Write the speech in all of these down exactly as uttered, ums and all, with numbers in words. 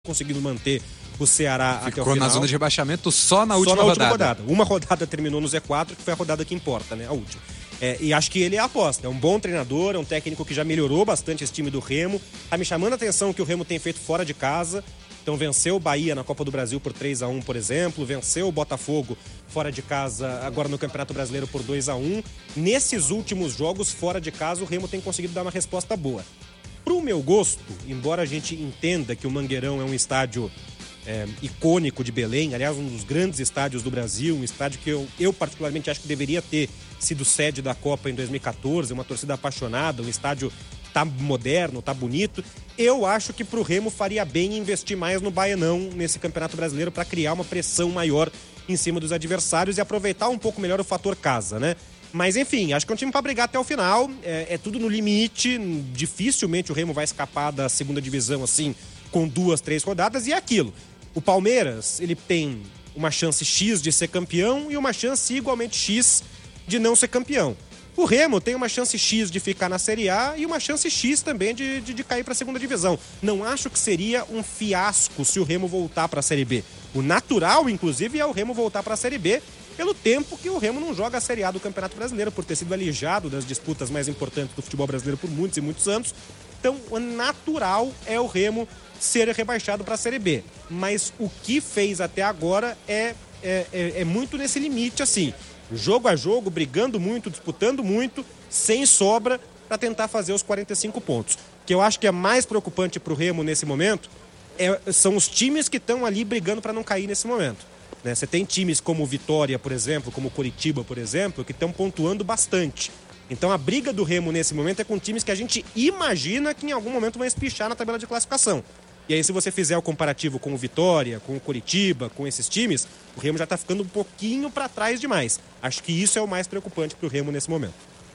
conseguindo manter o Ceará Ficou até o final. na zona de rebaixamento só na só última, na última rodada. rodada. Uma rodada terminou no Z quatro, que foi a rodada que importa, né? A última. É, e acho que ele é a aposta. É um bom treinador, é um técnico que já melhorou bastante esse time do Remo. Tá me chamando a atenção o que o Remo tem feito fora de casa. Então venceu o Bahia na Copa do Brasil por três a um, por exemplo. Venceu o Botafogo fora de casa agora no Campeonato Brasileiro por dois a um. Nesses últimos jogos fora de casa, o Remo tem conseguido dar uma resposta boa. Pro meu gosto, embora a gente entenda que o Mangueirão é um estádio é, icônico de Belém, aliás, um dos grandes estádios do Brasil, um estádio que eu, eu particularmente acho que deveria ter sido sede da Copa em dois mil e catorze, uma torcida apaixonada, um estádio que tá moderno, tá bonito. Eu acho que pro Remo faria bem investir mais no Baianão nesse Campeonato Brasileiro para criar uma pressão maior em cima dos adversários e aproveitar um pouco melhor o fator casa, né? Mas, enfim, acho que é um time para brigar até o final. É, é tudo no limite. Dificilmente o Remo vai escapar da segunda divisão, assim, com duas, três rodadas. E é aquilo. O Palmeiras, ele tem uma chance X de ser campeão e uma chance igualmente X de não ser campeão. O Remo tem uma chance X de ficar na Série A e uma chance X também de, de, de cair para a segunda divisão. Não acho que seria um fiasco se o Remo voltar para a Série B. O natural, inclusive, é o Remo voltar para a Série B, pelo tempo que o Remo não joga a Série A do Campeonato Brasileiro, por ter sido alijado das disputas mais importantes do futebol brasileiro por muitos e muitos anos. Então, o natural é o Remo ser rebaixado para a Série B. Mas o que fez até agora é, é, é, é muito nesse limite, assim, jogo a jogo, brigando muito, disputando muito, sem sobra, para tentar fazer os quarenta e cinco pontos. O que eu acho que é mais preocupante para o Remo nesse momento é, são os times que estão ali brigando para não cair nesse momento. Né? Você tem times como o Vitória, por exemplo, como o Coritiba, por exemplo, que estão pontuando bastante. Então a briga do Remo nesse momento é com times que a gente imagina que em algum momento vão espichar na tabela de classificação. E aí, se você fizer o comparativo com o Vitória, com o Coritiba, com esses times, o Remo já está ficando um pouquinho para trás demais. Acho que isso é o mais preocupante para o Remo nesse momento.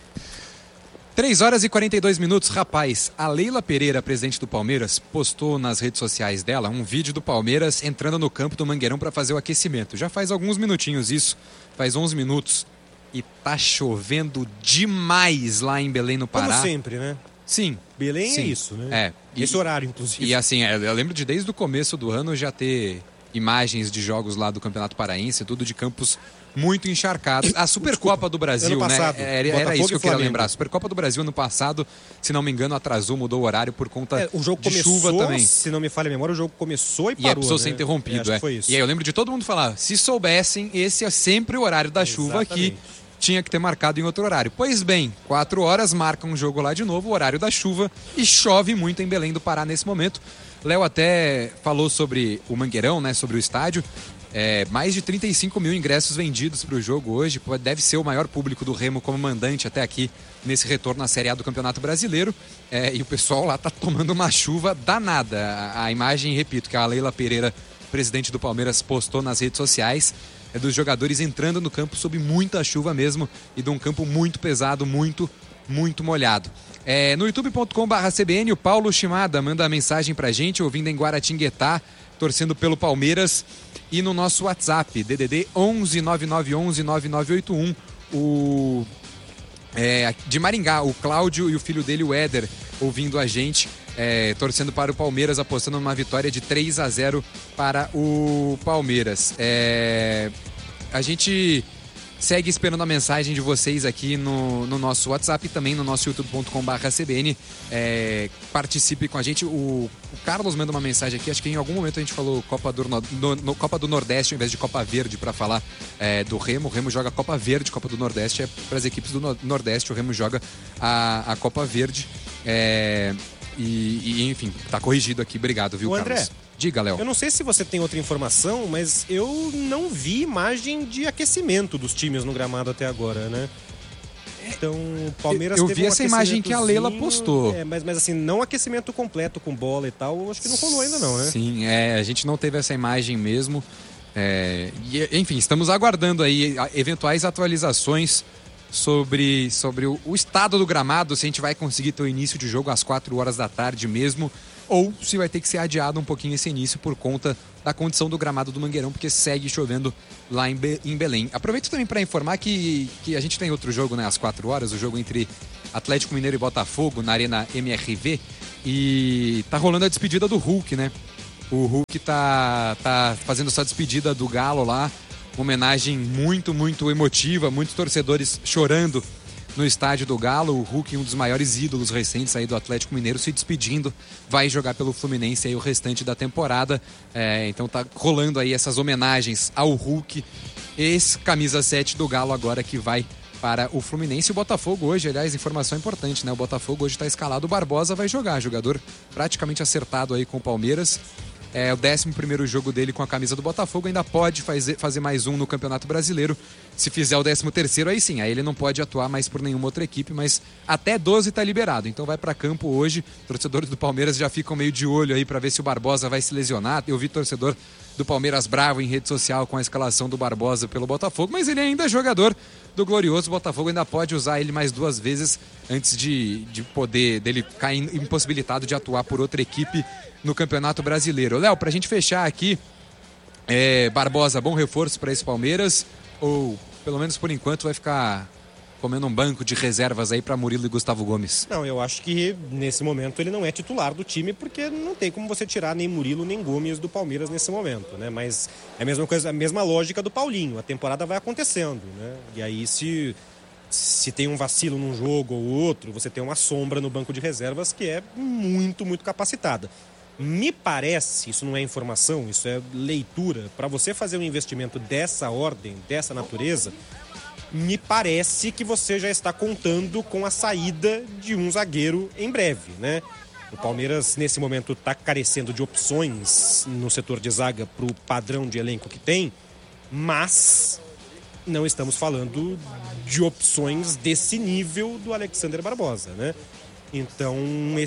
três horas e quarenta e dois minutos, rapaz. A Leila Pereira, presidente do Palmeiras, postou nas redes sociais dela um vídeo do Palmeiras entrando no campo do Mangueirão para fazer o aquecimento. Já faz alguns minutinhos isso, faz onze minutos. E tá chovendo demais lá em Belém, no Pará. Como sempre, né? Sim. Belém sim. é isso, né? É. Esse horário, inclusive. E assim, eu lembro de desde o começo do ano já ter imagens de jogos lá do Campeonato Paraense, tudo de campos muito encharcados. A Supercopa do Brasil, ano passado, né? Era, era isso que eu queria lembrar. A Supercopa do Brasil ano passado, se não me engano, atrasou, mudou o horário por conta é, o jogo de começou, chuva também. Se não me falha a memória, o jogo começou e E parou, aí precisou né? ser interrompido. É, é. foi isso. E aí eu lembro de todo mundo falar, se soubessem, esse é sempre o horário da chuva aqui. Tinha que ter marcado em outro horário. Pois bem, quatro horas, marca um jogo lá de novo, o horário da chuva, e chove muito em Belém do Pará nesse momento. Léo até falou sobre o Mangueirão, né, sobre o estádio. É, mais de trinta e cinco mil ingressos vendidos para o jogo hoje. Deve ser o maior público do Remo como mandante até aqui nesse retorno à Série A do Campeonato Brasileiro. É, e o pessoal lá tá tomando uma chuva danada. A, a imagem, repito, que a Leila Pereira, presidente do Palmeiras, postou nas redes sociais, é dos jogadores entrando no campo sob muita chuva mesmo e de um campo muito pesado, muito, muito molhado. É, no youtube ponto com barra C B N, o Paulo Shimada manda mensagem pra gente, ouvindo em Guaratinguetá, torcendo pelo Palmeiras. E no nosso WhatsApp, D D D onze nove nove onze nove nove oito um, o, é, de Maringá, o Cláudio e o filho dele, o Éder, ouvindo a gente. É, torcendo para o Palmeiras, apostando numa vitória de três a zero para o Palmeiras. É, a gente segue esperando a mensagem de vocês aqui no, no nosso WhatsApp e também no nosso youtube ponto com barra C B N. É, participe com a gente. O, o Carlos manda uma mensagem aqui, acho que em algum momento a gente falou Copa do, no, no, Copa do Nordeste ao invés de Copa Verde para falar é, do Remo. O Remo joga Copa Verde, Copa do Nordeste é para as equipes do no, Nordeste, o Remo joga a, a Copa Verde. É, E, e, enfim, tá corrigido aqui. Obrigado, viu, Ô, André, Carlos? Diga, Léo. Eu não sei se você tem outra informação, mas eu não vi imagem de aquecimento dos times no gramado até agora, né? Então, o Palmeiras Eu, eu teve vi um essa imagem que a Leila postou. É, mas, mas assim, não aquecimento completo com bola e tal, acho que não rolou ainda não, né? Sim, é, a gente não teve essa imagem mesmo. É, e, enfim, estamos aguardando aí eventuais atualizações sobre, sobre o, o estado do gramado, se a gente vai conseguir ter o início de jogo às quatro horas da tarde mesmo, ou se vai ter que ser adiado um pouquinho esse início por conta da condição do gramado do Mangueirão, porque segue chovendo lá em, Be- em Belém. Aproveito também para informar que, que a gente tem outro jogo, né, às quatro horas, o jogo entre Atlético Mineiro e Botafogo, na Arena M R V, e tá rolando a despedida do Hulk, né? O Hulk tá, tá fazendo sua despedida do Galo lá. Uma homenagem muito, muito emotiva. Muitos torcedores chorando no estádio do Galo. O Hulk, um dos maiores ídolos recentes aí do Atlético Mineiro, se despedindo. Vai jogar pelo Fluminense aí o restante da temporada. É, então tá rolando aí essas homenagens ao Hulk. Esse camisa sete do Galo agora que vai para o Fluminense. O Botafogo hoje, aliás, informação importante, né? O Botafogo hoje está escalado. O Barbosa vai jogar. Jogador praticamente acertado aí com o Palmeiras. É o décimo primeiro jogo dele com a camisa do Botafogo. Ainda pode fazer, fazer mais um no Campeonato Brasileiro. Se fizer o décimo terceiro, aí sim. Aí ele não pode atuar mais por nenhuma outra equipe, mas até doze está liberado. Então vai para campo hoje. Torcedores do Palmeiras já ficam meio de olho aí para ver se o Barbosa vai se lesionar. Eu vi torcedor do Palmeiras bravo em rede social com a escalação do Barbosa pelo Botafogo, mas ele ainda é jogador do glorioso. O Botafogo ainda pode usar ele mais duas vezes antes de, de poder dele cair impossibilitado de atuar por outra equipe no Campeonato Brasileiro. Léo, pra gente fechar aqui, é, Barbosa, bom reforço para esse Palmeiras, ou pelo menos por enquanto vai ficar comendo um banco de reservas aí para Murilo e Gustavo Gomes? Não, eu acho que nesse momento ele não é titular do time, porque não tem como você tirar nem Murilo nem Gomes do Palmeiras nesse momento, né? Mas é a mesma coisa, a mesma lógica do Paulinho, a temporada vai acontecendo, né? E aí se, se tem um vacilo num jogo ou outro, você tem uma sombra no banco de reservas que é muito, muito capacitada. Me parece, isso não é informação, isso é leitura, para você fazer um investimento dessa ordem, dessa natureza, me parece que você já está contando com a saída de um zagueiro em breve, né? O Palmeiras, nesse momento, está carecendo de opções no setor de zaga para o padrão de elenco que tem, mas não estamos falando de opções desse nível do Alexander Barbosa, né? Então,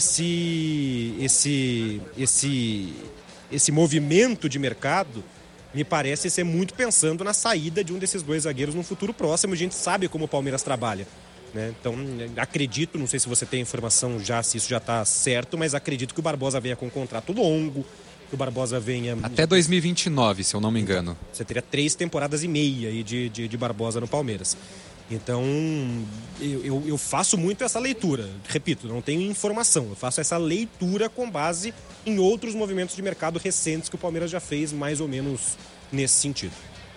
esse, esse, esse, esse movimento de mercado me parece ser muito pensando na saída de um desses dois zagueiros no futuro próximo. A gente sabe como o Palmeiras trabalha, né? Então, acredito, não sei se você tem informação já, se isso já está certo, mas acredito que o Barbosa venha com um contrato longo, que o Barbosa venha... Até dois mil e vinte e nove, se eu não me engano. Você teria três temporadas e meia aí de, de, de Barbosa no Palmeiras. Então, eu, eu, eu faço muito essa leitura. Repito, não tenho informação. Eu faço essa leitura com base em outros movimentos de mercado recentes que o Palmeiras já fez, mais ou menos nesse sentido.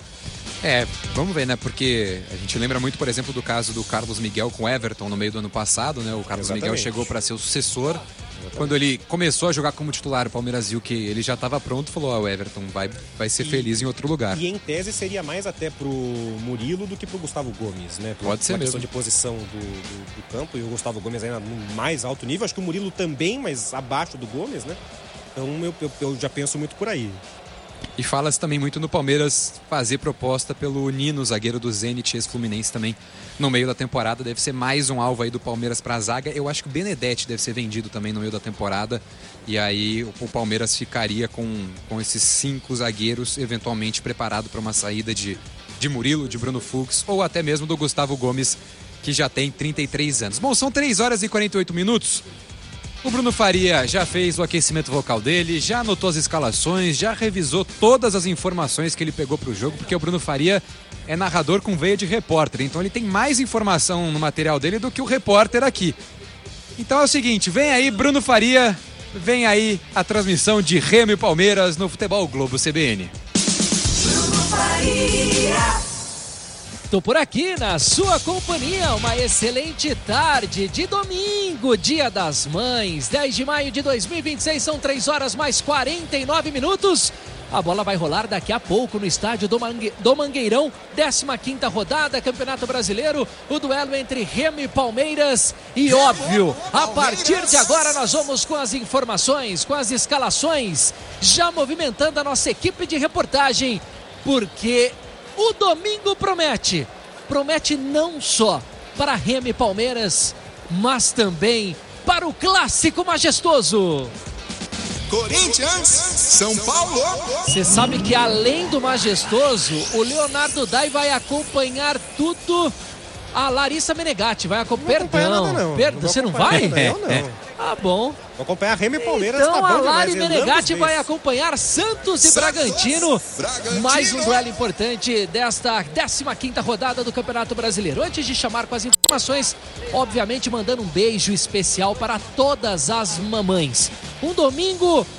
É, vamos ver, né? Porque a gente lembra muito, por exemplo, do caso do Carlos Miguel com o Everton no meio do ano passado, né? O Carlos Exatamente. Miguel chegou para ser o sucessor. Exatamente. Quando ele começou a jogar como titular, o Palmeiras viu que ele já estava pronto e falou: ó, oh, o Everton vai, vai ser e, feliz em outro lugar. E em tese seria mais até pro Murilo do que pro Gustavo Gomes, né? Por Pode ser mesmo. Questão de posição do, do, do campo, e o Gustavo Gomes ainda no mais alto nível. Acho que o Murilo também, mas abaixo do Gomes, né? Então eu, eu, eu já penso muito por aí. E fala-se também muito no Palmeiras fazer proposta pelo Nino, zagueiro do Zenit, ex-Fluminense também, no meio da temporada. Deve ser mais um alvo aí do Palmeiras para a zaga. Eu acho que o Benedetti deve ser vendido também no meio da temporada. E aí o Palmeiras ficaria com, com esses cinco zagueiros, eventualmente preparado para uma saída de, de Murilo, de Bruno Fux, ou até mesmo do Gustavo Gomes, que já tem trinta e três anos. Bom, são três horas e quarenta e oito minutos. O Bruno Faria já fez o aquecimento vocal dele, já anotou as escalações, já revisou todas as informações que ele pegou para o jogo, porque o Bruno Faria é narrador com veia de repórter, então ele tem mais informação no material dele do que o repórter aqui. Então é o seguinte, vem aí Bruno Faria, vem aí a transmissão de Remo e Palmeiras no Futebol Globo C B N. Bruno Faria. Tô por aqui na sua companhia, uma excelente tarde de domingo, Dia das Mães, dez de maio de dois mil e vinte e seis, são três horas mais quarenta e nove minutos. A bola vai rolar daqui a pouco no estádio do, Mangue... do Mangueirão, décima quinta rodada, Campeonato Brasileiro, o duelo entre Remo e Palmeiras. E óbvio, a partir de agora nós vamos com as informações, com as escalações, já movimentando a nossa equipe de reportagem, porque o domingo promete, promete não só para Remo e Palmeiras, mas também para o clássico majestoso. Corinthians, São Paulo. Você sabe que além do majestoso, o Leonardo Dai vai acompanhar tudo. A Larissa Menegatti vai acompanhar. Perdão, não. Perdão. Não você não vai? Nada, eu não. Ah, bom. Vou acompanhar Remo e Palmeiras. Então tá a bom Lari demais, Menegatti vai acompanhar Santos e Santos, Bragantino. Bragantino. Mais um duelo importante desta décima quinta rodada do Campeonato Brasileiro. Antes de chamar com as informações, obviamente mandando um beijo especial para todas as mamães. Um domingo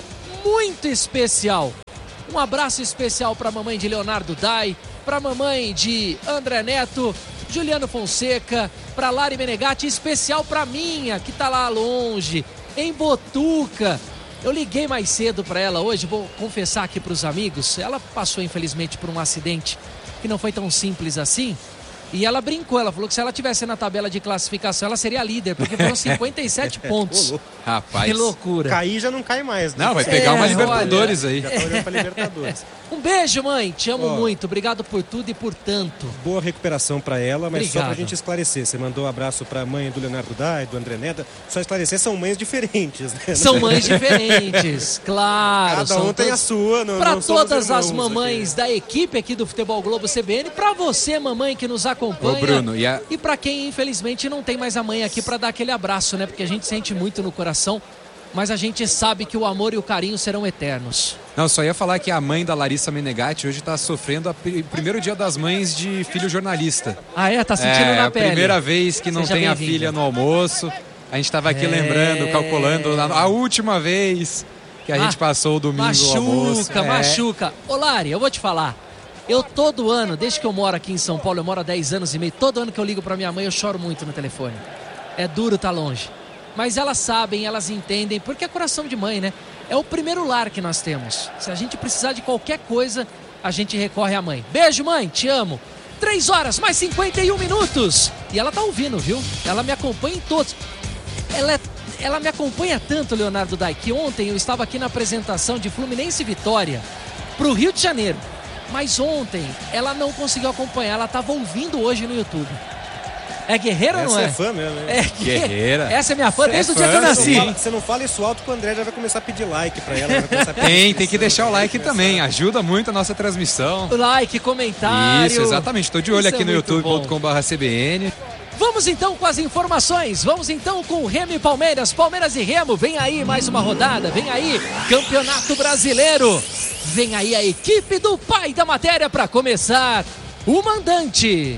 muito especial. Um abraço especial para a mamãe de Leonardo Dai, para a mamãe de André Neto, Juliano Fonseca, para Lari Menegatti, especial para minha, que tá lá longe, em Botuca. Eu liguei mais cedo para ela hoje, vou confessar aqui para os amigos, ela passou infelizmente por um acidente que não foi tão simples assim. E ela brincou, ela falou que se ela tivesse na tabela de classificação, ela seria líder, porque foram cinquenta e sete pontos. Rapaz. Que loucura. Cair já não cai mais. Né? Não, vai pegar É, uma Libertadores olha, aí. Já tá olhando pra Libertadores. Um beijo, mãe. Te amo Ó, muito. Obrigado por tudo e por tanto. Boa recuperação pra ela, mas Obrigado. só pra gente esclarecer. Você mandou um abraço pra mãe do Leonardo Dai, do André Neto. Só esclarecer, são mães diferentes, né? São mães diferentes, claro. Cada são um tem a todos- sua. Não, Pra não somos todas as irmãos mamães aqui. da equipe aqui do Futebol Globo C B N, pra você, mamãe, que nos acompanha. Ô, Bruno, e a- E pra quem, infelizmente, não tem mais a mãe aqui pra dar aquele abraço, né? Porque a gente sente muito no coração, mas a gente sabe que o amor e o carinho serão eternos. Não, só ia falar que a mãe da Larissa Menegatti hoje tá sofrendo o primeiro dia das mães de filho jornalista. Ah, é? Tá sentindo é na a pele. primeira vez que não Seja tem a bem-vindo. filha no almoço. A gente tava aqui É. lembrando, calculando a, a última vez que a Ah, gente passou o domingo o almoço. Machuca, É. machuca. Ô, Lari, eu vou te falar. Eu todo ano, desde que eu moro aqui em São Paulo, eu moro há dez anos e meio, todo ano que eu ligo pra minha mãe eu choro muito no telefone. É duro tá longe. Mas elas sabem, elas entendem, porque é coração de mãe, né? É o primeiro lar que nós temos. Se a gente precisar de qualquer coisa, a gente recorre à mãe. Beijo, mãe, te amo. Três horas, mais cinquenta e um minutos. E ela tá ouvindo, viu? Ela me acompanha em todos. Ela, é, ela me acompanha tanto, Leonardo Dai, que ontem eu estava aqui na apresentação de Fluminense e Vitória pro Rio de Janeiro. Mas ontem ela não conseguiu acompanhar, ela estava ouvindo hoje no YouTube. É guerreira ou não Essa é? é fã mesmo, né? É que- Guerreira. Essa é minha fã desde é o dia fã, que eu você nasci. Você não, fala, você não fala isso alto que o André já vai começar a pedir like pra ela. Vai começar a pedir Tem, tem que deixar o like também, ajuda muito a nossa transmissão. Like, comentário. Isso, exatamente. Estou de olho Isso é aqui no muito youtube ponto bom. com barra C B N. Vamos então com as informações. Vamos então com Remo e Palmeiras. Palmeiras e Remo. Vem aí mais uma rodada. Vem aí Campeonato Brasileiro. Vem aí a equipe do pai da matéria para começar. O mandante.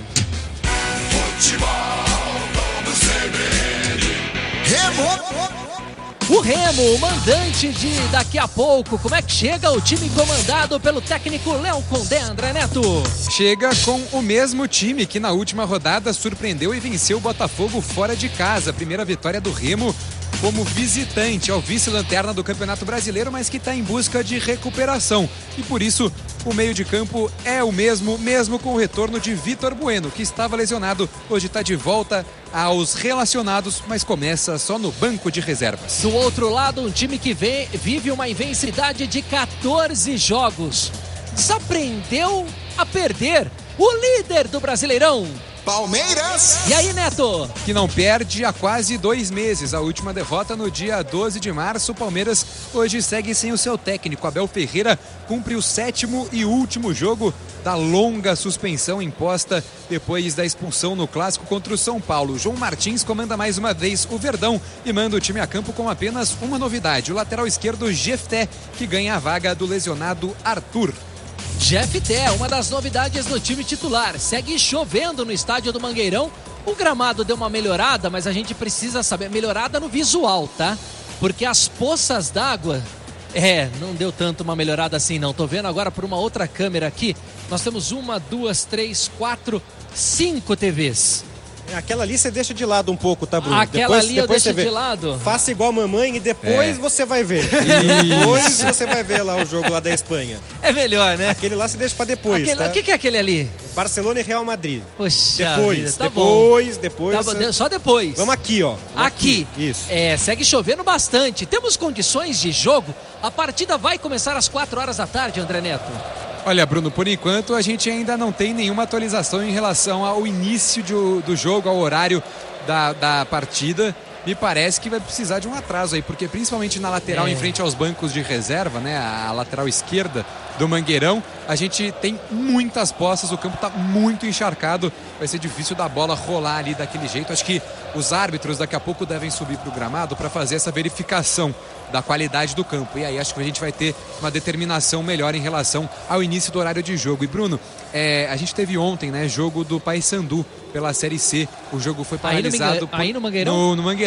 O Remo, o mandante de daqui a pouco. Como é que chega o time comandado pelo técnico Léo Condé, André Neto? Chega com o mesmo time que na última rodada surpreendeu e venceu o Botafogo fora de casa. Primeira vitória do Remo como visitante ao vice-lanterna do Campeonato Brasileiro, mas que está em busca de recuperação. E por isso o meio de campo é o mesmo, mesmo com o retorno de Vitor Bueno, que estava lesionado. Hoje está de volta aos relacionados, mas começa só no banco de reservas. Do outro lado, um time que vem, vive uma invencibilidade de quatorze jogos. Desaprendeu a perder. O líder do Brasileirão. Palmeiras. E aí, Neto? Que não perde há quase dois meses. A última derrota no dia doze de março. O Palmeiras hoje segue sem o seu técnico. Abel Ferreira cumpre o sétimo e último jogo da longa suspensão imposta depois da expulsão no clássico contra o São Paulo. João Martins comanda mais uma vez o Verdão e manda o time a campo com apenas uma novidade. O lateral esquerdo Jefté, que ganha a vaga do lesionado Arthur. Jeff Té, uma das novidades do time titular. Segue chovendo no estádio do Mangueirão. O gramado deu uma melhorada, mas a gente precisa saber. Melhorada no visual, tá? Porque as poças d'água... É, não deu tanto uma melhorada assim não. Tô vendo agora por uma outra câmera aqui. Nós temos uma, duas, três, quatro, cinco T Vs. Aquela ali você deixa de lado um pouco, tá, Bruno? Aquela ali eu depois deixo você vê. de lado. Faça igual a mamãe e depois É. você vai ver. Depois você vai ver lá o jogo lá da Espanha. É melhor, né? Aquele lá você deixa pra depois, Aquele- tá? O que, que é aquele ali? Barcelona e Real Madrid. Poxa Depois, vida, tá depois, bom. depois. Tá bom, de- só depois. Vamos aqui, ó. Vamos Aqui. Isso. É, segue chovendo bastante. Temos condições de jogo. A partida vai começar às quatro horas da tarde, André Neto. Olha, Bruno, por enquanto a gente ainda não tem nenhuma atualização em relação ao início de, do jogo, ao horário da, da partida. Me parece que vai precisar de um atraso aí, porque principalmente na lateral, É. em frente aos bancos de reserva, né, a lateral esquerda do Mangueirão, a gente tem muitas postas, o campo está muito encharcado, vai ser difícil da bola rolar ali daquele jeito. Acho que os árbitros daqui a pouco devem subir para o gramado para fazer essa verificação da qualidade do campo. E aí acho que a gente vai ter uma determinação melhor em relação ao início do horário de jogo. E Bruno, é, a gente teve ontem, né, jogo do Paysandu pela Série C. O jogo foi Aí no paralisado Mangue- por- aí no Mangueirão? No, no Mangueirão.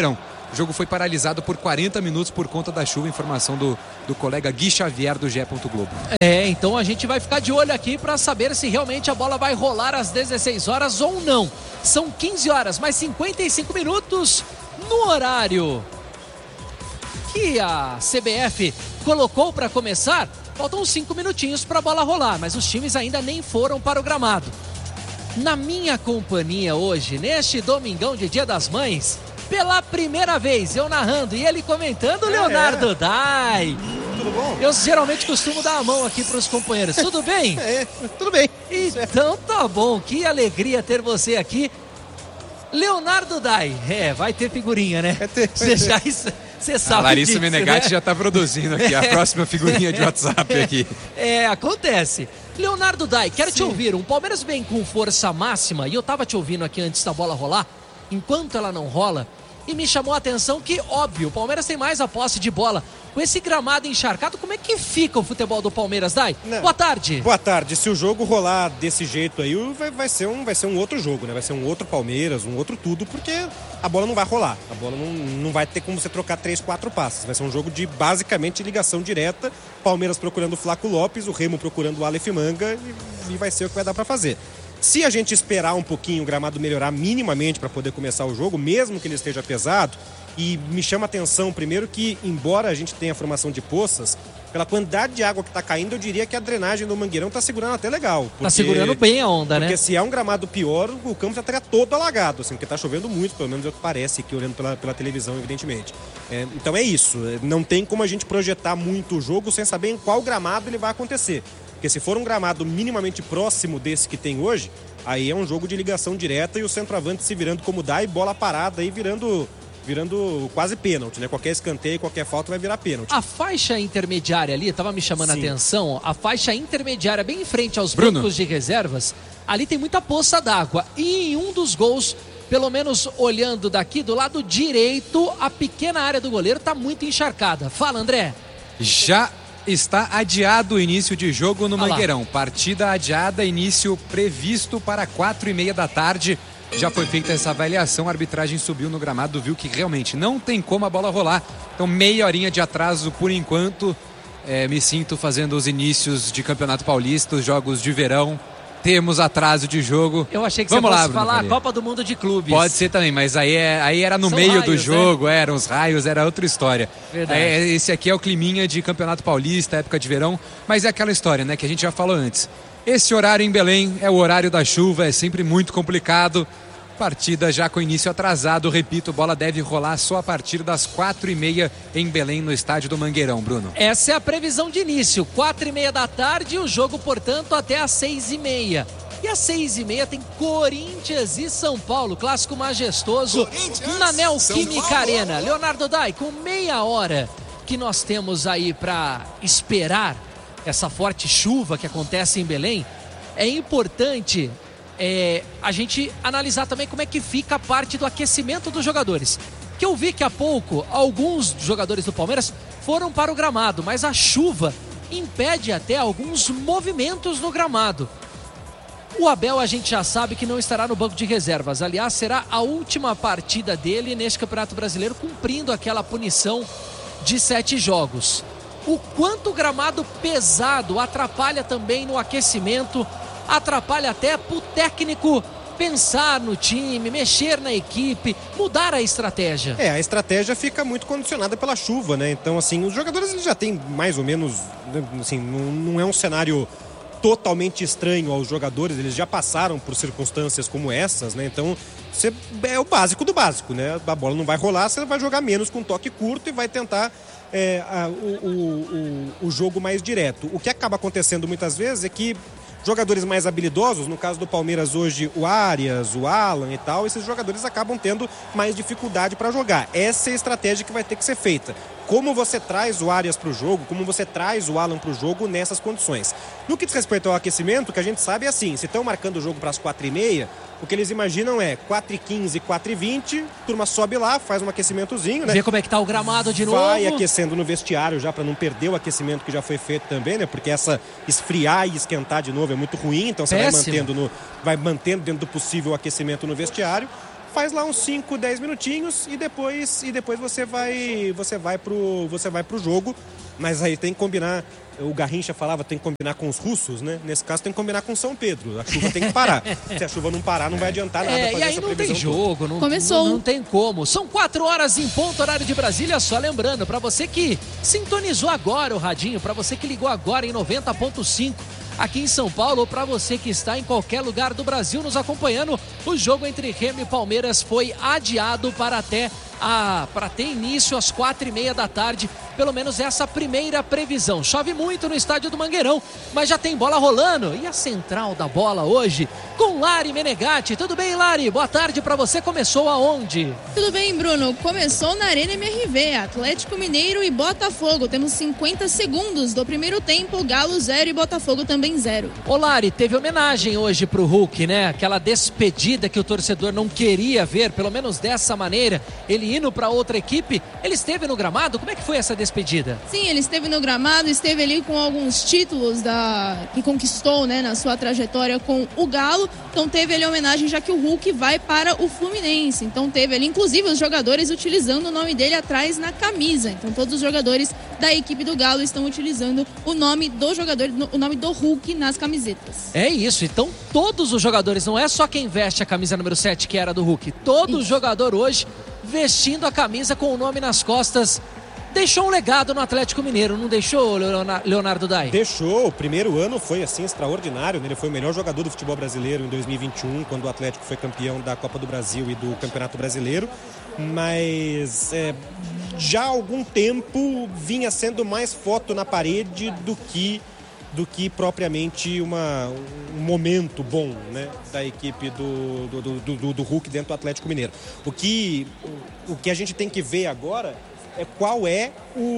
O jogo foi paralisado por quarenta minutos por conta da chuva, informação do, do colega Gui Xavier do G E. Globo. É, então a gente vai ficar de olho aqui para saber se realmente a bola vai rolar às dezesseis horas ou não. São quinze horas, mais cinquenta e cinco minutos no horário que a C B F colocou para começar. Faltam cinco minutinhos para a bola rolar, mas os times ainda nem foram para o gramado. Na minha companhia hoje, neste domingão de Dia das Mães, pela primeira vez, eu narrando e ele comentando, é, Leonardo é. Dai. Tudo bom? Eu geralmente costumo dar a mão aqui para os companheiros. Tudo bem? É, tudo bem. Então tá bom, que alegria ter você aqui. Leonardo Dai, é, vai ter figurinha, né? Vai ter, vai você ter. já você sabe a Larissa disso, Menegatti, né? Já está produzindo aqui a próxima figurinha de WhatsApp aqui. É, acontece. Leonardo Dai, quero Sim. te ouvir. Um Palmeiras vem com força máxima, e eu tava te ouvindo aqui antes da bola rolar, enquanto ela não rola, e me chamou a atenção que, óbvio, o Palmeiras tem mais a posse de bola. Com esse gramado encharcado, como é que fica o futebol do Palmeiras, Dai? Não. Boa tarde. Boa tarde. Se o jogo rolar desse jeito aí, vai, vai, ser um, vai ser um outro jogo, né? Vai ser um outro Palmeiras, um outro tudo, porque a bola não vai rolar. A bola não, não vai ter como você trocar três, quatro passes. Vai ser um jogo de, basicamente, ligação direta. Palmeiras procurando o Flaco Lopes, o Remo procurando o Aleph Manga, e, e vai ser o que vai dar pra fazer. Se a gente esperar um pouquinho o gramado melhorar minimamente para poder começar o jogo, mesmo que ele esteja pesado, e me chama a atenção, primeiro, que embora a gente tenha a formação de poças, pela quantidade de água que está caindo, eu diria que a drenagem do Mangueirão está segurando até legal. Porque, tá segurando bem a onda, porque né? Porque se é um gramado pior, o campo já estaria todo alagado, assim, porque está chovendo muito, pelo menos é o que parece aqui, olhando pela, pela televisão, evidentemente. É, então é isso, não tem como a gente projetar muito o jogo sem saber em qual gramado ele vai acontecer. Porque se for um gramado minimamente próximo desse que tem hoje, aí é um jogo de ligação direta e o centroavante se virando como dá e bola parada aí virando, virando quase pênalti, né? Qualquer escanteio, qualquer falta vai virar pênalti. A faixa intermediária ali, tava me chamando Sim. a atenção, a faixa intermediária bem em frente aos Bruno. bancos de reservas, ali tem muita poça d'água. E em um dos gols, pelo menos olhando daqui, do lado direito, a pequena área do goleiro tá muito encharcada. Fala, André. Já está adiado o início de jogo no Ah lá. Mangueirão. Partida adiada, início previsto para quatro e meia da tarde. Já foi feita essa avaliação, a arbitragem subiu no gramado, viu que realmente não tem como a bola rolar. Então meia horinha de atraso por enquanto. É, me sinto fazendo os inícios de Campeonato Paulista, os jogos de verão. Temos atraso de jogo. Eu achei que Vamos você lá, fosse Bruno falar Faria. a Copa do Mundo de Clubes. Pode ser também, mas aí, é, aí era no São meio raios, do né? jogo, eram os raios, era outra história. Verdade. É, esse aqui é o climinha de Campeonato Paulista, época de verão, mas é aquela história, né, que a gente já falou antes. Esse horário em Belém é o horário da chuva, é sempre muito complicado. Partida já com início atrasado, repito, bola deve rolar só a partir das quatro e meia em Belém, no estádio do Mangueirão, Bruno. Essa é a previsão de início, quatro e meia da tarde, o jogo, portanto, até às seis e meia. E às seis e meia tem Corinthians e São Paulo, clássico majestoso na Neoquímica Arena. Leonardo Dai, com meia hora que nós temos aí para esperar essa forte chuva que acontece em Belém, é importante é, a gente analisar também como é que fica a parte do aquecimento dos jogadores. Que eu vi que há pouco alguns jogadores do Palmeiras foram para o gramado, mas a chuva impede até alguns movimentos no gramado. O Abel a gente já sabe que não estará no banco de reservas. Aliás, será a última partida dele neste Campeonato Brasileiro, cumprindo aquela punição de sete jogos. O quanto o gramado pesado atrapalha também no aquecimento, atrapalha até para o técnico pensar no time, mexer na equipe, mudar a estratégia. É, a estratégia fica muito condicionada pela chuva, né? Então, assim, os jogadores eles já têm mais ou menos, assim, não, não é um cenário totalmente estranho aos jogadores, eles já passaram por circunstâncias como essas, né? Então, você, é o básico do básico, né? A bola não vai rolar, você vai jogar menos com toque curto e vai tentar é, a, o, o, o, o jogo mais direto. O que acaba acontecendo muitas vezes é que jogadores mais habilidosos, no caso do Palmeiras hoje, o Arias, o Alan e tal, esses jogadores acabam tendo mais dificuldade para jogar. Essa é a estratégia que vai ter que ser feita. Como você traz o Arias para o jogo, como você traz o Alan para o jogo nessas condições. No que diz respeito ao aquecimento, o que a gente sabe é assim, se estão marcando o jogo para as quatro e meia, o que eles imaginam é quatro e quinze, quatro e vinte, turma sobe lá, faz um aquecimentozinho, né? Vê como é que tá o gramado de novo. Vai aquecendo no vestiário já para não perder o aquecimento que já foi feito também, né? Porque essa esfriar e esquentar de novo é muito ruim, então você vai mantendo, no, vai mantendo dentro do possível o aquecimento no vestiário. faz lá uns cinco, dez minutinhos e depois, e depois você vai, você vai pro, você vai pro jogo. Mas aí tem que combinar, o Garrincha falava, tem que combinar com os russos, né? Nesse caso tem que combinar com São Pedro. A chuva tem que parar. Se a chuva não parar, não vai adiantar nada É, fazer e aí essa não tem previsão jogo, não, Começou. Não, não tem como. São quatro horas em ponto, horário de Brasília. Só lembrando, para você que sintonizou agora o radinho, para você que ligou agora em noventa ponto cinco aqui em São Paulo, ou para você que está em qualquer lugar do Brasil nos acompanhando, o jogo entre Remo e Palmeiras foi adiado para até a, para ter início às quatro e meia da tarde, pelo menos essa primeira previsão. Chove muito no estádio do Mangueirão, mas já tem bola rolando. E a central da bola hoje com Lari Menegatti. Tudo bem, Lari? Boa tarde para você. Começou aonde? Tudo bem, Bruno. Começou na Arena M R V, Atlético Mineiro e Botafogo. Temos cinquenta segundos do primeiro tempo, Galo zero e Botafogo também zero. Ô Lari, teve homenagem hoje pro Hulk, né? Aquela despedida que o torcedor não queria ver, pelo menos dessa maneira, ele indo para outra equipe. Ele esteve no gramado? Como é que foi essa despedida? Sim, ele esteve no gramado, esteve ali com alguns títulos da... que conquistou, né, na sua trajetória com o Galo. Então teve ali homenagem, já que o Hulk vai para o Fluminense. Então teve ali, inclusive, os jogadores utilizando o nome dele atrás na camisa. Então todos os jogadores da equipe do Galo estão utilizando o nome do jogador, o nome do Hulk nas camisetas. É isso, então todos os jogadores, não é só quem veste a camisa número sete que era do Hulk, todo Isso. jogador hoje vestindo a camisa com o nome nas costas, deixou um legado no Atlético Mineiro, não deixou, Leonardo Dai? Deixou, o primeiro ano foi assim extraordinário, né? Ele foi o melhor jogador do futebol brasileiro em dois mil e vinte e um, quando o Atlético foi campeão da Copa do Brasil e do Campeonato Brasileiro, mas é, já há algum tempo vinha sendo mais foto na parede do que do que propriamente uma, um momento bom, né, da equipe do, do, do, do, do Hulk dentro do Atlético Mineiro. O que, o, o que a gente tem que ver agora é qual é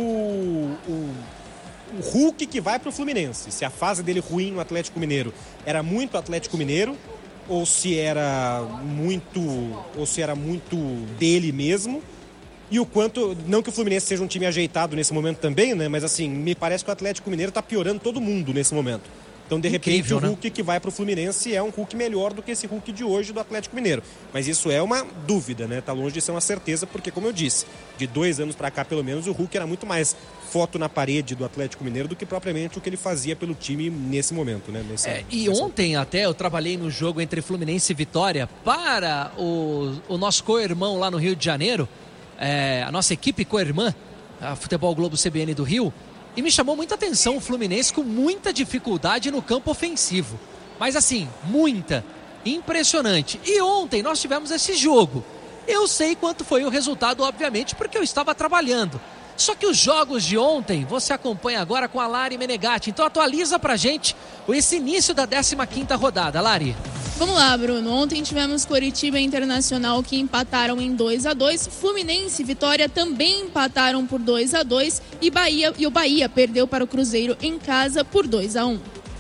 o, o, o Hulk que vai para o Fluminense. Se a fase dele ruim no Atlético Mineiro era muito Atlético Mineiro, ou se era muito, ou se era muito dele mesmo. E o quanto, não que o Fluminense seja um time ajeitado nesse momento também, né? Mas assim, me parece que o Atlético Mineiro tá piorando todo mundo nesse momento. Então, de repente, Incrível, o Hulk, né, que vai pro Fluminense é um Hulk melhor do que esse Hulk de hoje do Atlético Mineiro. Mas isso é uma dúvida, né? Tá longe de ser uma certeza, porque, como eu disse, de dois anos para cá, pelo menos, o Hulk era muito mais foto na parede do Atlético Mineiro do que propriamente o que ele fazia pelo time nesse momento, né? Nesse, É, e nessa... ontem até eu trabalhei no jogo entre Fluminense e Vitória para o, o nosso co-irmão lá no Rio de Janeiro, é, a nossa equipe co-irmã, a Futebol Globo C B N do Rio, e me chamou muita atenção o Fluminense com muita dificuldade no campo ofensivo. Mas assim, muita, impressionante. E ontem nós tivemos esse jogo. Eu sei quanto foi o resultado, obviamente, porque eu estava trabalhando. Só que os jogos de ontem você acompanha agora com a Lari Menegatti. Então atualiza pra gente esse início da décima quinta rodada, Lari. Vamos lá, Bruno. Ontem tivemos Coritiba e Internacional que empataram em dois a dois. Fluminense e Vitória também empataram por dois a dois. E, Bahia, e o Bahia perdeu para o Cruzeiro em casa por dois a um.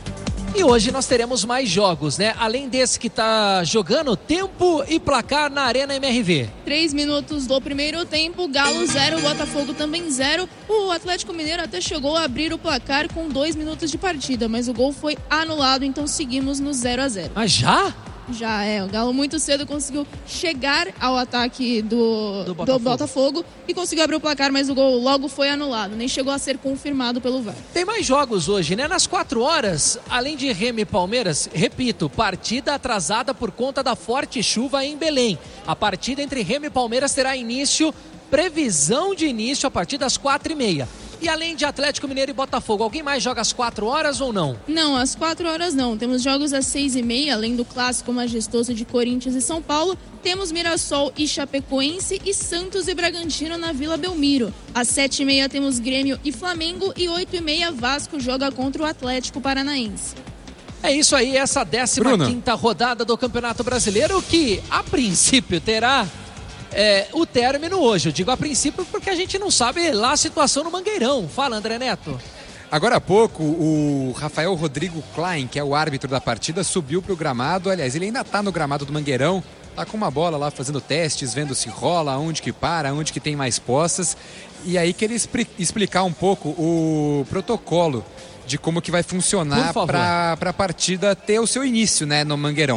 E hoje nós teremos mais jogos, né? Além desse que tá jogando, tempo e placar na Arena M R V. Três minutos do primeiro tempo, Galo zero, Botafogo também zero. O Atlético Mineiro até chegou a abrir o placar com dois minutos de partida, mas o gol foi anulado, então seguimos no zero a zero. Mas já? Já é, o Galo muito cedo conseguiu chegar ao ataque do, Do Botafogo. do Botafogo e conseguiu abrir o placar, mas o gol logo foi anulado, nem chegou a ser confirmado pelo V A R. Tem mais jogos hoje, né? Nas quatro horas, além de Remo e Palmeiras, repito, partida atrasada por conta da forte chuva em Belém. A partida entre Remo e Palmeiras terá início, previsão de início a partir das quatro e meia. E além de Atlético Mineiro e Botafogo, alguém mais joga às quatro horas ou não? Não, às quatro horas não. Temos jogos às seis e meia, além do clássico majestoso de Corinthians e São Paulo. Temos Mirassol e Chapecoense e Santos e Bragantino na Vila Belmiro. Às sete e meia temos Grêmio e Flamengo e oito e meia Vasco joga contra o Atlético Paranaense. É isso aí, essa décima quinta rodada do Campeonato Brasileiro, que a princípio terá é, o término hoje. Eu digo a princípio porque a gente não sabe lá a situação no Mangueirão. Fala, André Neto. Agora há pouco, o Rafael Rodrigo Klein, que é o árbitro da partida, subiu para o gramado. Aliás, ele ainda está no gramado do Mangueirão. Tá com uma bola lá fazendo testes, vendo se rola, onde que para, onde que tem mais poças. E aí que ele expli- explicar um pouco o protocolo de como que vai funcionar para a partida ter o seu início, né, no Mangueirão.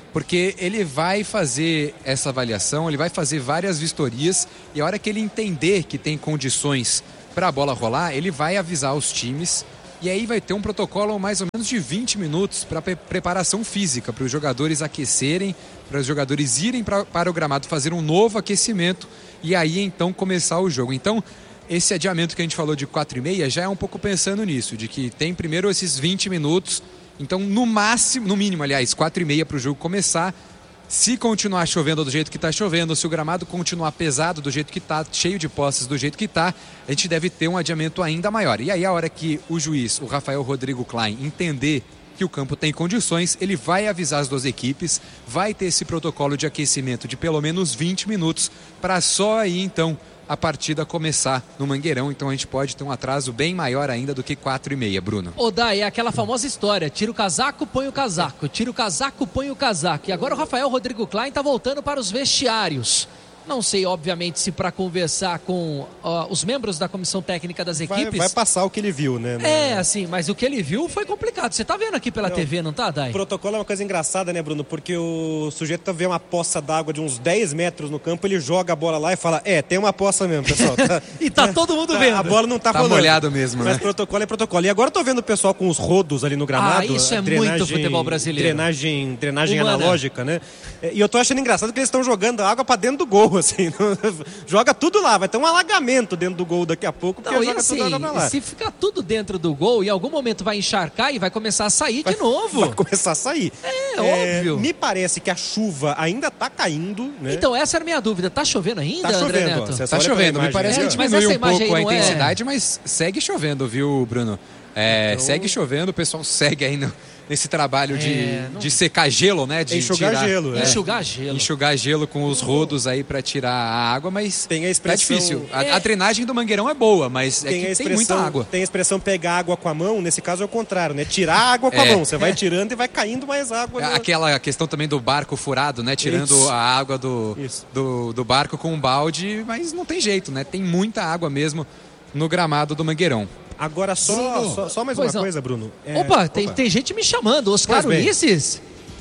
Porque ele vai fazer essa avaliação, ele vai fazer várias vistorias e a hora que ele entender que tem condições para a bola rolar, ele vai avisar os times e aí vai ter um protocolo mais ou menos de vinte minutos para pre- preparação física, para os jogadores aquecerem, para os jogadores irem pra, para o gramado fazer um novo aquecimento e aí então começar o jogo. Então, esse adiamento que a gente falou de quatro e meia já é um pouco pensando nisso, de que tem primeiro esses vinte minutos. Então, no máximo, no mínimo, aliás, quatro e meia para o jogo começar. Se continuar chovendo do jeito que está chovendo, se o gramado continuar pesado do jeito que está, cheio de postes do jeito que está, a gente deve ter um adiamento ainda maior. E aí, a hora que o juiz, o Rafael Rodrigo Klein, entender que o campo tem condições, ele vai avisar as duas equipes, vai ter esse protocolo de aquecimento de pelo menos vinte minutos, para só aí, então, a partida começar no Mangueirão, então a gente pode ter um atraso bem maior ainda do que quatro e meia, Bruno. Ô Dai, é aquela famosa história, tira o casaco, põe o casaco, tira o casaco, põe o casaco. E agora o Rafael Rodrigo Klein está voltando para os vestiários. Não sei, obviamente, se para conversar com uh, os membros da comissão técnica das equipes... Vai, vai passar o que ele viu, né? É, assim, mas o que ele viu foi complicado. Você tá vendo aqui pela não, T V, não tá, Dai? O protocolo é uma coisa engraçada, né, Bruno? Porque o sujeito vê uma poça d'água de uns dez metros no campo, ele joga a bola lá e fala, é, tem uma poça mesmo, pessoal. Tá, e tá todo mundo vendo. A bola não tá, tá rolando. molhado mesmo, né? Mas protocolo é protocolo. E agora eu tô vendo o pessoal com os rodos ali no gramado. Ah, isso é muito futebol brasileiro. Drenagem, drenagem analógica, né? E eu tô achando engraçado que eles estão jogando água pra dentro do gol, assim. Joga tudo lá, vai ter um alagamento dentro do gol daqui a pouco, porque não, joga assim, tudo lá. Se ficar tudo dentro do gol, em algum momento vai encharcar e vai começar a sair vai, de novo. Vai começar a sair. É, é, óbvio. Me parece que a chuva ainda tá caindo, né? Então, essa era a minha dúvida. Tá chovendo ainda, tá André chovendo, Neto? Ó, tá chovendo, me parece é, que diminui um pouco a intensidade, é... mas segue chovendo, viu, Bruno? É, então... Segue chovendo, o pessoal segue ainda nesse trabalho de, é, não... de secar gelo, né? De enxugar tirar, gelo. É. Enxugar gelo. Enxugar gelo com os rodos aí pra tirar a água, mas tem a expressão... tá difícil. A, é... a drenagem do Mangueirão é boa, mas tem, é que tem muita água. Tem a expressão pegar água com a mão, nesse caso é o contrário, né? Tirar a água com é. a mão. Você vai tirando e vai caindo mais água. No... Aquela questão também do barco furado, né? Tirando Isso. a água do, do, do barco com um balde, mas não tem jeito, né? Tem muita água mesmo no gramado do Mangueirão. Agora, só, só, só mais pois uma não. coisa, Bruno. É... Opa, tem, Opa, tem gente me chamando. Oscar Ulisses?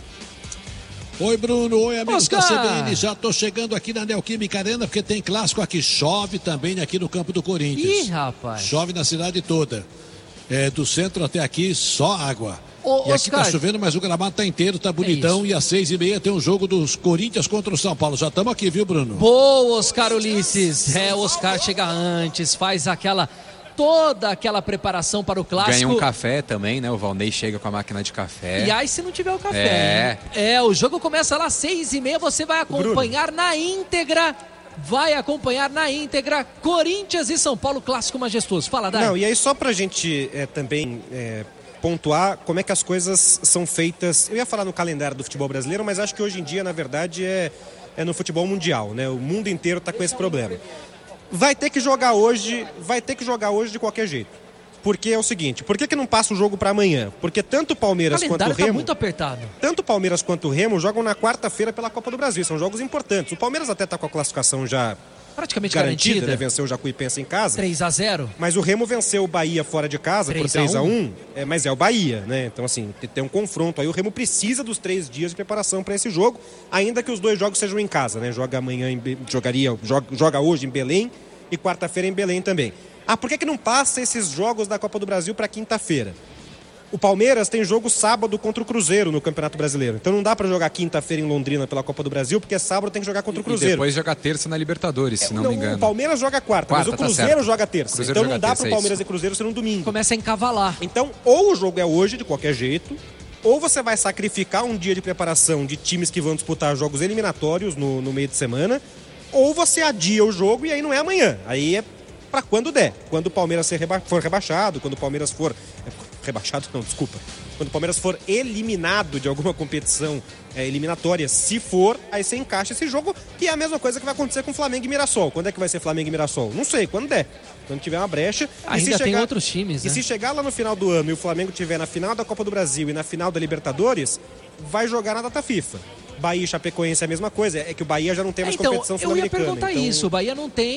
Oi, Bruno. Oi, amigos Oscar. da C B N. Já tô chegando aqui na Neoquímica Arena, porque tem clássico aqui. Chove também aqui no campo do Corinthians. Ih, rapaz. Chove na cidade toda. É, do centro até aqui, só água. Ô, e aqui Oscar, tá chovendo, mas o gramado tá inteiro, tá bonitão. É e às seis e meia tem um jogo dos Corinthians contra o São Paulo. Já estamos aqui, viu, Bruno? Boa, Oscar Ulisses. É, o Oscar chega antes, faz aquela... toda aquela preparação para o clássico. Ganha um café também, né? O Valnei chega com a máquina de café. E aí, se não tiver o café. É, é o jogo começa lá às seis e meia. Você vai acompanhar Bruno. na íntegra. Vai acompanhar na íntegra Corinthians e São Paulo, clássico majestoso. Fala, Dai. Não, e aí só pra gente é, também é, pontuar como é que as coisas são feitas. Eu ia falar no calendário do futebol brasileiro, mas acho que hoje em dia, na verdade, é, é no futebol mundial, né? O mundo inteiro tá com esse problema. Vai ter que jogar hoje, vai ter que jogar hoje de qualquer jeito. Porque é o seguinte, por que que não passa o jogo para amanhã? Porque tanto o Palmeiras quanto o Remo... tá muito apertado. Tanto o Palmeiras quanto o Remo jogam na quarta-feira pela Copa do Brasil. São jogos importantes. O Palmeiras até tá com a classificação já praticamente garantida, garantida. Né? Venceu o Jacuipense em casa. três a zero. Mas o Remo venceu o Bahia fora de casa por três a um. É, mas é o Bahia, né? Então, assim, tem um confronto aí. O Remo precisa dos três dias de preparação para esse jogo, ainda que os dois jogos sejam em casa, né? Joga amanhã, em, jogaria, joga, joga hoje em Belém e quarta-feira em Belém também. Ah, por que que não passa esses jogos da Copa do Brasil para quinta-feira? O Palmeiras tem jogo sábado contra o Cruzeiro no Campeonato Brasileiro. Então não dá para jogar quinta-feira em Londrina pela Copa do Brasil, porque sábado tem que jogar contra o Cruzeiro. E depois joga terça na Libertadores, se não, não me engano. O Palmeiras joga quarta, quarta mas o Cruzeiro tá joga terça. Cruzeiro então não dá para o Palmeiras e Cruzeiro ser um domingo. Começa a encavalar. Então, ou o jogo é hoje, de qualquer jeito, ou você vai sacrificar um dia de preparação de times que vão disputar jogos eliminatórios no, no meio de semana, ou você adia o jogo e aí não é amanhã. Aí é para quando der. Quando o Palmeiras ser reba- for rebaixado, quando o Palmeiras for... Rebaixado não, desculpa. Quando o Palmeiras for eliminado de alguma competição é, eliminatória, se for, aí você encaixa esse jogo, que é a mesma coisa que vai acontecer com Flamengo e Mirassol. Quando é que vai ser Flamengo e Mirassol? Não sei, quando der. Quando tiver uma brecha. Ainda e se tem chegar, outros times, né? E se chegar lá no final do ano e o Flamengo tiver na final da Copa do Brasil e na final da Libertadores, vai jogar na data FIFA. Bahia e Chapecoense é a mesma coisa, é que o Bahia já não tem mais então, competição sul-americana. Eu ia perguntar então... isso, o Bahia não tem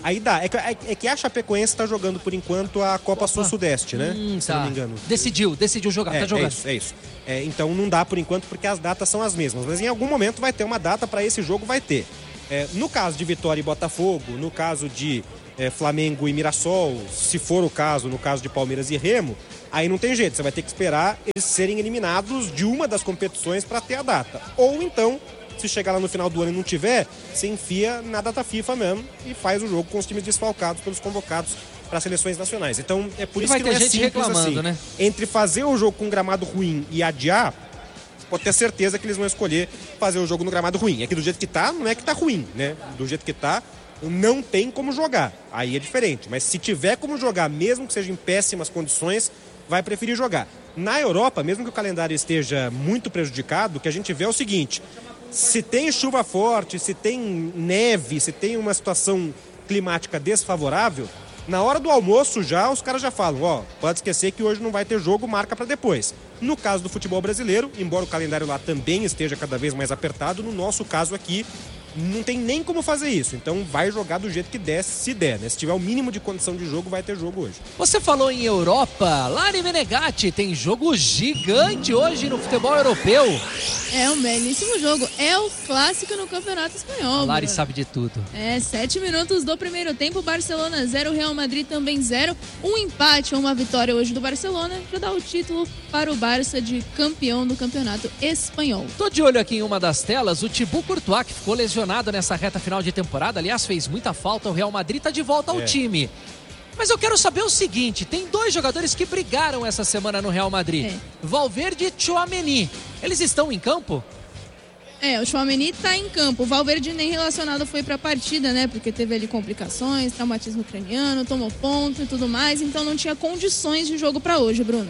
Aí dá. É que, é, é que a Chapecoense tá jogando, por enquanto, a Copa Sul-Sudeste, né? Hum, Se tá. não me engano. Decidiu, decidiu jogar, É, tá jogando. é isso, é isso. É, então não dá por enquanto, porque as datas são as mesmas. Mas em algum momento vai ter uma data para esse jogo, vai ter. É, no caso de Vitória e Botafogo, no caso de é, Flamengo e Mirassol, se for o caso, no caso de Palmeiras e Remo, aí não tem jeito. Você vai ter que esperar eles serem eliminados de uma das competições para ter a data. Ou então, se chegar lá no final do ano e não tiver, você enfia na data FIFA mesmo e faz o jogo com os times desfalcados pelos convocados para seleções nacionais. Então é por E isso vai que ter não é gente simples reclamando, assim. né? Entre fazer o jogo com gramado ruim e adiar, pode ter certeza que eles vão escolher fazer o jogo no gramado ruim. É que do jeito que tá, não é que tá ruim, né? Do jeito que tá, não tem como jogar. Aí é diferente. Mas se tiver como jogar, mesmo que seja em péssimas condições, vai preferir jogar. Na Europa, mesmo que o calendário esteja muito prejudicado, o que a gente vê é o seguinte: se tem chuva forte, se tem neve, se tem uma situação climática desfavorável, na hora do almoço já os caras já falam, ó, pode esquecer que hoje não vai ter jogo, marca para depois. No caso do futebol brasileiro, embora o calendário lá também esteja cada vez mais apertado, no nosso caso aqui não tem nem como fazer isso. Então vai jogar do jeito que der, se der, né? Se tiver o mínimo de condição de jogo, vai ter jogo hoje. Você falou em Europa, Lari Menegatti, tem jogo gigante hoje no futebol europeu. É um belíssimo jogo. É o clássico no Campeonato Espanhol. A Lari Bruno. sabe de tudo. É, sete minutos do primeiro tempo, Barcelona zero, Real Madrid também zero. Um empate ou uma vitória hoje do Barcelona já dá o título para o Barça de campeão do Campeonato Espanhol. Tô de olho aqui em uma das telas, o Thibaut Courtois, que ficou lesionado nessa reta final de temporada, aliás, fez muita falta, o Real Madrid tá de volta ao É. time. Mas eu quero saber o seguinte, tem dois jogadores que brigaram essa semana no Real Madrid, É. Valverde e Tchouaméni. Eles estão em campo? É, o Tchouaméni tá em campo. O Valverde nem relacionado foi pra partida, né? Porque teve ali complicações, traumatismo craniano, tomou ponto e tudo mais, então não tinha condições de jogo pra hoje, Bruno.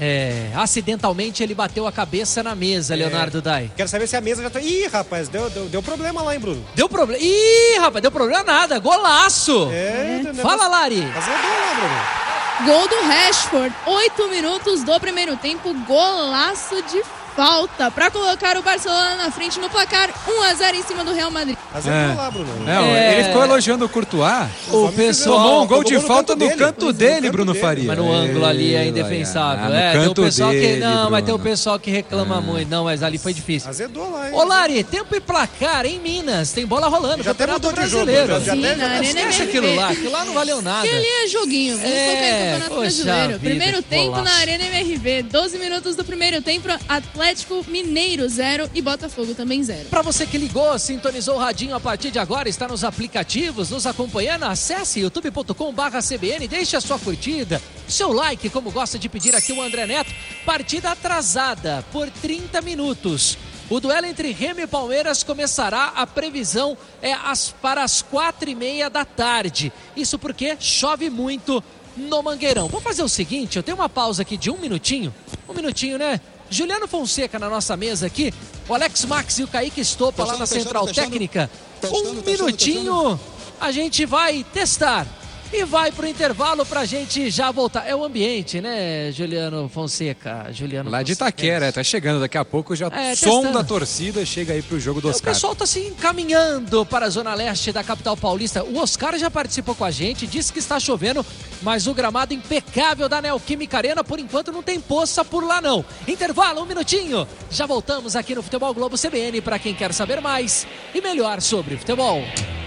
É, acidentalmente ele bateu a cabeça na mesa, Leonardo Dai. Quero saber se a mesa já tá... Ih, rapaz, deu, deu, deu problema lá, hein, Bruno? Deu problema. Ih, rapaz, deu problema nada. Golaço! É, Fala, Lari. Fazer gol lá, Bruno. Gol do Rashford, oito minutos do primeiro tempo, golaço de falta para colocar o Barcelona na frente no placar, um a zero em cima do Real Madrid. Fazer É. gol lá, Bruno. Não, É. ele ficou elogiando o Courtois. O pessoal... Tomou um gol de tomou no falta canto no dele. canto No dele, canto Bruno dele. Faria. Mas no ângulo ali é Ei, indefensável. ah, no é, tem o canto pessoal que. dele, Não, mas tem o Bruno. pessoal que reclama muito. Não, mas ali foi difícil. Azedou lá, hein? Ô, Lari, tempo e placar em Minas. Tem bola rolando. Já até Campeonato mudou de jogo, Brasileiro. já- já Sim, até- na Arena Esquece M R V. aquilo lá. Aquilo lá não valeu nada. Que ali é joguinho, vamos É, focar em Campeonato poxa Brasileiro. vida, Primeiro que tempo golaço. na Arena M R V, doze minutos do primeiro tempo, Atlético Mineiro zero e Botafogo também zero. Pra você que ligou, sintonizou o radinho a partir de agora, está nos aplicativos, nos acompanhando, acesse youtube ponto com barra C B N, deixe a sua curtida, seu like, como gosta de pedir aqui o André Neto. Partida atrasada por trinta minutos. O duelo entre Remo e Palmeiras começará, a previsão é as, para as quatro e meia da tarde. Isso porque chove muito no Mangueirão. Vou fazer o seguinte, eu tenho uma pausa aqui de um minutinho, um minutinho, né? Juliano Fonseca na nossa mesa aqui, o Alex Max e o Kaique Estopa lá na Fechando, Central fechando, Técnica. fechando, Um fechando, minutinho, a gente vai testar e vai pro intervalo pra gente já voltar. É o ambiente, né, Juliano Fonseca? Juliano Lá de Fonseca. Itaquera, tá chegando daqui a pouco, já É, som testando. da torcida chega aí pro jogo do O Oscar. pessoal está se encaminhando para a zona leste da capital paulista. O Oscar já participou com a gente, disse que está chovendo, mas o gramado impecável da Neoquímica Arena, por enquanto não tem poça por lá não. Intervalo, um minutinho. Já voltamos aqui no Futebol Globo C B N para quem quer saber mais e melhor sobre futebol.